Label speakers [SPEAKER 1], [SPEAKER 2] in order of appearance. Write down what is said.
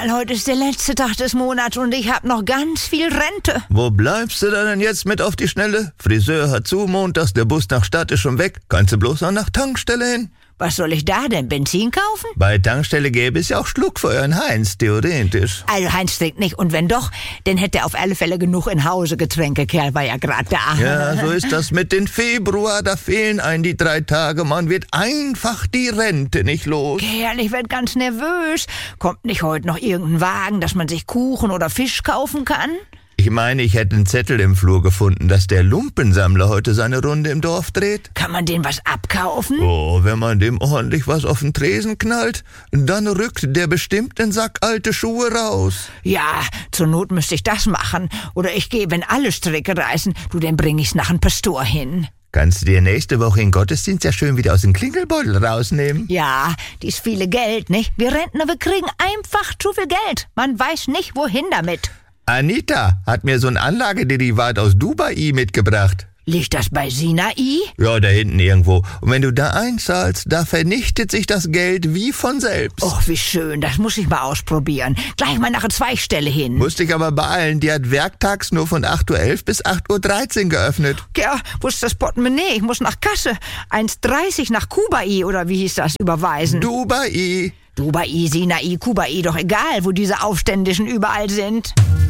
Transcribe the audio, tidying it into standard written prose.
[SPEAKER 1] Kerl, heute ist der letzte Tag des Monats und ich hab noch ganz viel Rente.
[SPEAKER 2] Wo bleibst du denn jetzt mit auf die Schnelle? Friseur hat zu, montags, der Bus nach Stadt ist schon weg. Kannst du bloß noch nach Tankstelle hin?
[SPEAKER 1] Was soll ich da denn, Benzin kaufen?
[SPEAKER 2] Bei Tankstelle gäbe es ja auch Schluck für euren Heinz, theoretisch.
[SPEAKER 1] Also Heinz trinkt nicht und wenn doch, dann hätte er auf alle Fälle genug in Hause Getränke. Kerl war ja gerade da.
[SPEAKER 2] Ja, so ist das mit den Februar, da fehlen einem die 3 Tage. Man wird einfach die Rente nicht los.
[SPEAKER 1] Kerl, ich werd ganz nervös. Kommt nicht heute noch irgendein Wagen, dass man sich Kuchen oder Fisch kaufen kann?
[SPEAKER 2] Ich meine, ich hätte einen Zettel im Flur gefunden, dass der Lumpensammler heute seine Runde im Dorf dreht.
[SPEAKER 1] Kann man den was abkaufen?
[SPEAKER 2] Oh, wenn man dem ordentlich was auf den Tresen knallt, dann rückt der bestimmt den Sack alte Schuhe raus.
[SPEAKER 1] Ja, zur Not müsste ich das machen. Oder ich gehe, wenn alle Stricke reißen, dann bring ich's nach einem Pastor hin.
[SPEAKER 2] Kannst du dir nächste Woche in Gottesdienst ja schön wieder aus dem Klingelbeutel rausnehmen?
[SPEAKER 1] Ja, dies viele Geld, nicht? Wir Rentner, wir kriegen einfach zu viel Geld. Man weiß nicht, wohin damit.
[SPEAKER 2] Anita hat mir so ein Anlagederivat aus Dubai mitgebracht.
[SPEAKER 1] Liegt das bei Sinai?
[SPEAKER 2] Ja, da hinten irgendwo. Und wenn du da einzahlst, da vernichtet sich das Geld wie von selbst.
[SPEAKER 1] Och, wie schön, das muss ich mal ausprobieren. Gleich mal nach der Zweigstelle hin.
[SPEAKER 2] Musst dich aber beeilen, die hat werktags nur von 8:11 Uhr bis 8:13 Uhr geöffnet.
[SPEAKER 1] Ja, wo ist das Portemonnaie? Ich muss nach Kasse. 1,30 nach Kubai, oder wie hieß das, überweisen.
[SPEAKER 2] Dubai.
[SPEAKER 1] Dubai, Sinai, Kubai, doch egal, wo diese Aufständischen überall sind.